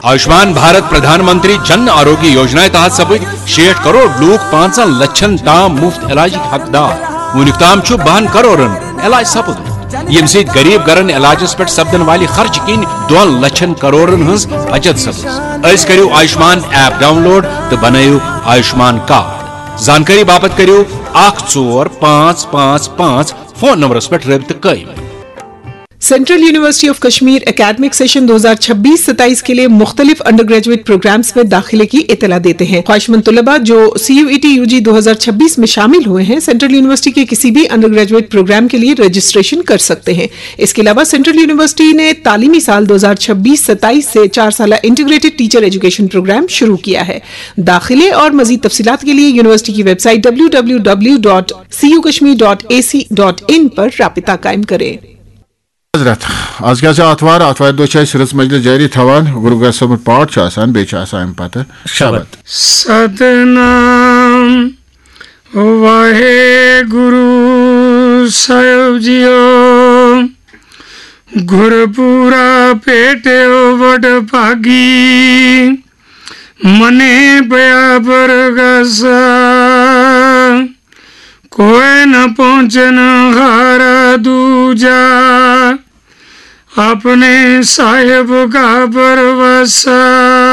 आयुष्मान भारत प्रधानमंत्री जन आरोग्य योजना तहत सपद 60 करोड़ लोग 5 लक्षन ताम मुफ्त इलाज हकदार। वुनिक ताम 12 करोड़न इलाज सपद यम सत गरीब गरन इलाजस पे सपदन वाली खर्च किन 2 लक्षन करोड़न हज बचत सपद। करो आयुष्मान ऐप डाउनलोड तो बनयु आयुष्मान कार्ड। जानकारी बापत करो 14555 फोन नंबरस पे रब्त कायम। Central university of Kashmir academic session 2026-27 के लिए मुख्तलिफ अंडर ग्रेजुएट प्रोग्राम्स में दाखिले की इतला देते हैं। ख्वाहिशमंद तलबा जो CUET UG 2026 में शामिल हुए हैं सेंट्रल यूनिवर्सिटी के किसी भी अंडर ग्रेजुएट प्रोग्राम के लिए रजिस्ट्रेशन कर सकते हैं। इसके अलावा सेंट्रल यूनिवर्सिटी ने तालीमी साल 2026-27 से 4 साला इंटीग्रेटेड टीचर एजुकेशन प्रोग्राम शुरू किया है। दाखिले और मजीद तफसीलात के लिए यूनिवर्सिटी की वेबसाइट www.cukashmir.ac.in पर राबिता कायम करें। आज क्या आतवार दो रज मजलिस जारी थवान गुरु सोमत पाठ बे पत शबद। सतनाम वाहे गुरु साहिब जियो गुरपुरा पेटे बड़ भागी मने पया बरगसा कोई न पहुंचन हारा दूजा अपने साहिब का परवसा